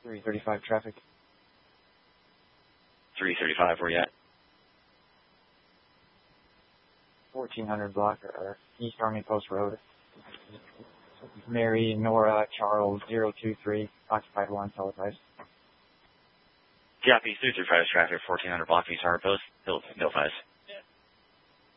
335 traffic. 335, where you at? 1400 block, or East Army Post Road. Mary, Nora, Charles, 023, occupied 1, solid price. Copy, 335 traffic, 1400 block, East Army Post, Hill 5.